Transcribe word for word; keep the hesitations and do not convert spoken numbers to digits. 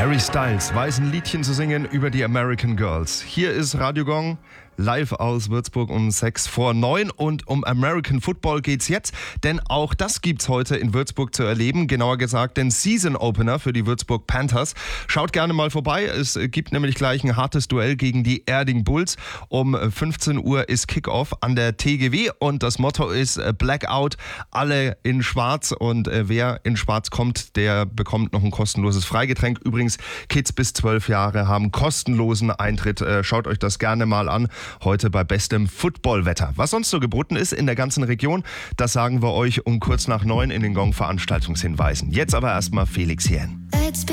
Harry Styles weiß ein Liedchen zu singen über die American Girls. Hier ist Radio Gong, live aus Würzburg um sechs vor neun und um American Football geht's jetzt, denn auch das gibt's heute in Würzburg zu erleben, genauer gesagt den Season Opener für die Würzburg Panthers. Schaut gerne mal vorbei, es gibt nämlich gleich ein hartes Duell gegen die Erding Bulls. Um fünfzehn Uhr ist Kickoff an der T G W und das Motto ist Blackout, alle in Schwarz, und wer in Schwarz kommt, der bekommt noch ein kostenloses Freigetränk. Übrigens, Kids bis zwölf Jahre haben kostenlosen Eintritt, schaut euch das gerne mal an. Heute bei bestem Footballwetter. Was sonst so geboten ist in der ganzen Region, das sagen wir euch um kurz nach neun in den Gong-Veranstaltungshinweisen. Jetzt aber erstmal Felix Jähn.